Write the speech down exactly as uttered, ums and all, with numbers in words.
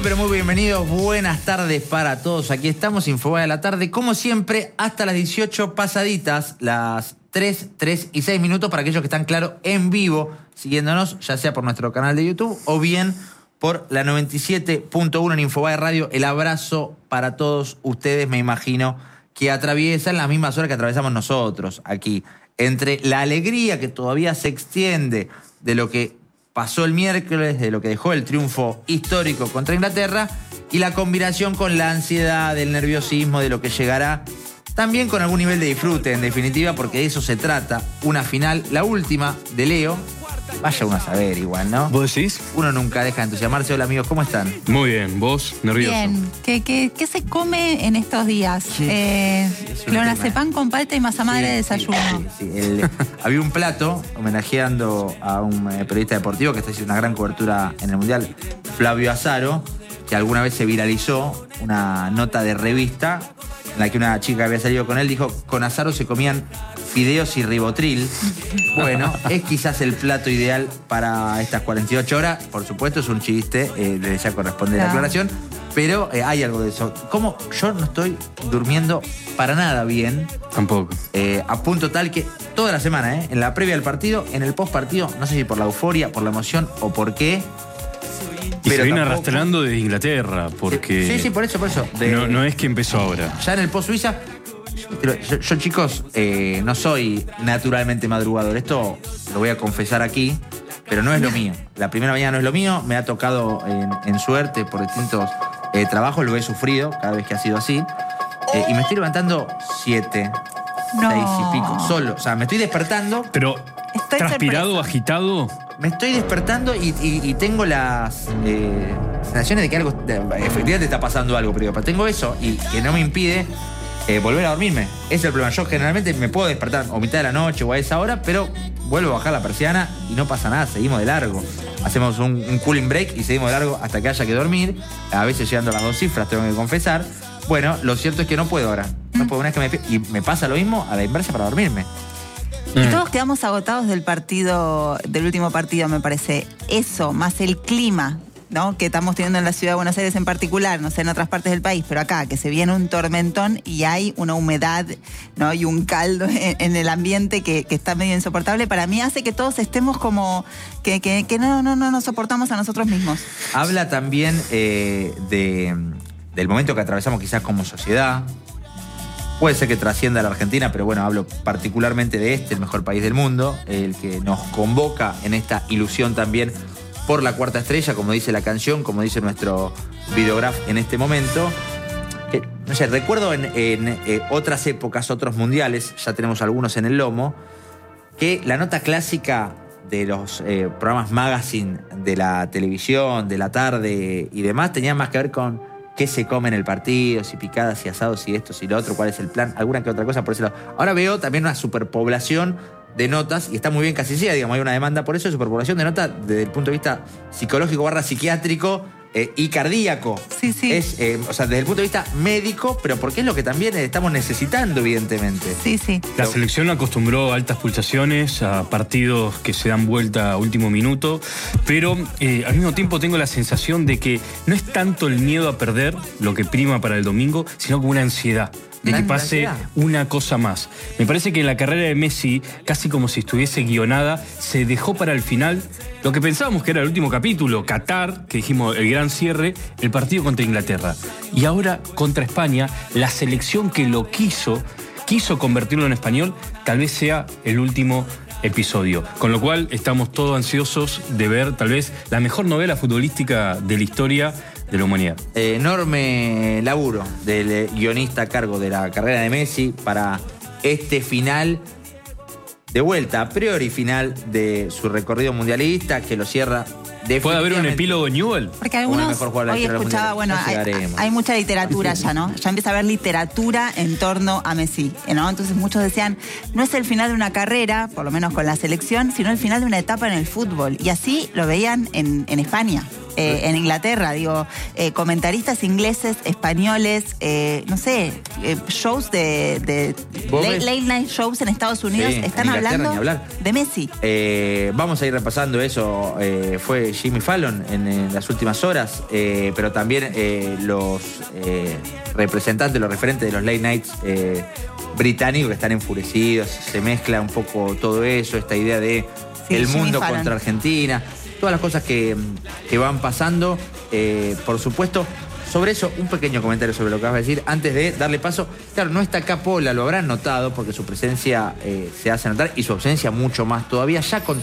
pero muy bienvenidos, buenas tardes para todos. Aquí estamos, Infobae de la tarde, como siempre, hasta las dieciocho pasaditas, las tres, tres y seis minutos para aquellos que están, claro, en vivo, siguiéndonos, ya sea por nuestro canal de YouTube o bien por la noventa y siete punto uno en Infobae Radio. El abrazo para todos ustedes, me imagino, que atraviesan las mismas horas que atravesamos nosotros aquí. Entre la alegría que todavía se extiende de lo que pasó el miércoles, de lo que dejó el triunfo histórico contra Inglaterra, y la combinación con la ansiedad, el nerviosismo de lo que llegará, también con algún nivel de disfrute, en definitiva, porque de eso se trata. Una final, la última de Leo. Vaya uno a saber igual, ¿no? ¿Vos decís? Uno nunca deja de entusiasmarse. Hola, amigos, ¿cómo están? Muy bien, ¿vos? ¿Nervioso? Bien. ¿Qué, qué, qué se come en estos días? Sí, eh, es un clonazepam con palta y masa madre Sí, de desayuno. Sí, sí, el- había un plato homenajeando a un eh, periodista deportivo que está haciendo una gran cobertura en el Mundial, Flavio Azaro, que alguna vez se viralizó una nota de revista en la que una chica que había salido con él dijo: con Azaro se comían fideos y ribotril. Bueno, es quizás el plato ideal para estas cuarenta y ocho horas. Por supuesto, es un chiste, eh, desde ya corresponde la Claro. aclaración, pero eh, hay algo de eso. Como yo no estoy durmiendo para nada bien, Tampoco. eh, a punto tal que toda la semana, eh, en la previa del partido, en el post partido, no sé si por la euforia, por la emoción o por qué. Y pero se viene tampoco- arrastrando desde Inglaterra, porque Sí, sí, por eso, por eso. De- no, no es que empezó ahora. Ya en el post Suiza. Pero yo, yo, chicos, eh, no soy naturalmente madrugador. Esto lo voy a confesar aquí, pero no es lo mío. La primera mañana no es lo mío. Me ha tocado en, en suerte por distintos eh, trabajos. Lo he sufrido cada vez que ha sido así. Eh, y me estoy levantando siete, No. seis y pico, solo. O sea, me estoy despertando. Pero, Estoy transpirado, sorpresa. agitado, Me estoy despertando y, y- y tengo las eh, sensaciones de que algo, de- efectivamente está pasando algo, pero pero tengo eso y que no me impide eh, volver a dormirme. Ese es el problema. Yo generalmente me puedo despertar o mitad de la noche o a esa hora, pero vuelvo a bajar la persiana y no pasa nada, seguimos de largo. Hacemos un, un cooling break y seguimos de largo hasta que haya que dormir, a veces llegando a las dos cifras, tengo que confesar. Bueno, lo cierto es que no puedo ahora. No puedo, una vez que me despierto- y me pasa lo mismo a la inversa para dormirme. Y todos quedamos agotados del partido, del último partido, me parece. Eso, más el clima, ¿no?, que estamos teniendo en la ciudad de Buenos Aires en particular, no sé, en otras partes del país, pero acá, que se viene un tormentón y hay una humedad, ¿no?, y un caldo en, en el ambiente que, que está medio insoportable, para mí hace que todos estemos como que, que, que no, no, no nos soportamos a nosotros mismos. Habla también eh, de, del momento que atravesamos quizás como sociedad. Puede ser que trascienda a la Argentina, pero bueno, hablo particularmente de este, el mejor país del mundo, el que nos convoca en esta ilusión también por la cuarta estrella, como dice la canción, como dice nuestro videograf en este momento. Que, no sé, recuerdo en, en, eh, otras épocas, otros mundiales, ya tenemos algunos en el lomo, que la nota clásica de los eh, programas magazine de la televisión, de la tarde y demás, tenía más que ver con qué se come en el partido, si picadas, si asados, si esto, si lo otro, cuál es el plan, alguna que otra cosa por ese lado. Ahora veo también una superpoblación de notas, y está muy bien que así sea, digamos, hay una demanda por eso, de superpoblación de notas desde el punto de vista psicológico barra psiquiátrico eh, y cardíaco. Sí, sí. Es, eh, o sea, desde el punto de vista médico, pero porque es lo que también estamos necesitando, evidentemente. Sí, sí. la selección acostumbró a altas pulsaciones, a partidos que se dan vuelta a último minuto, pero eh, al mismo tiempo tengo la sensación de que no es tanto el miedo a perder lo que prima para el domingo, sino como una ansiedad de La que pase ansiedad. una cosa más. Me parece que en la carrera de Messi, casi como si estuviese guionada, se dejó para el final lo que pensábamos que era el último capítulo, Qatar, que dijimos el gran cierre, el partido contra Inglaterra. Y ahora contra España, la selección que lo quiso, quiso convertirlo en español, tal vez sea el último episodio. Con lo cual estamos todos ansiosos de ver tal vez la mejor novela futbolística de la historia de la humanidad. Eh, enorme laburo del eh, guionista a cargo de la carrera de Messi para este final, de vuelta a priori final de su recorrido mundialista, que lo cierra definitivamente. ¿Puede haber un epílogo Newell? Porque Una algunos, mejor jugadora de la hoy historia del escuchaba, Mundial. bueno, Ya hay, llegaremos. hay mucha literatura ya, ¿no? Ya empieza a haber literatura en torno a Messi, ¿no? Entonces muchos decían, no es el final de una carrera, por lo menos con la selección, sino el final de una etapa en el fútbol. Y así lo veían en, en España. eh, en Inglaterra, digo, eh, comentaristas ingleses, españoles, eh, no sé, eh, shows de, de late, late night shows en Estados Unidos Sí, están en Inglaterra, hablando ni hablar. de Messi. Eh, vamos a ir repasando eso. Eh, fue Jimmy Fallon en, en las últimas horas, eh, pero también eh, los eh, representantes, los referentes de los late nights eh, británicos que están enfurecidos. Se mezcla un poco todo eso, esta idea de Sí, el Jimmy mundo Fallon. contra Argentina, todas las cosas que, que van pasando. Eh, por supuesto, sobre eso, un pequeño comentario sobre lo que vas a decir antes de darle paso. Claro, no está acá Pola, lo habrán notado porque su presencia eh, se hace notar y su ausencia mucho más todavía. Ya contra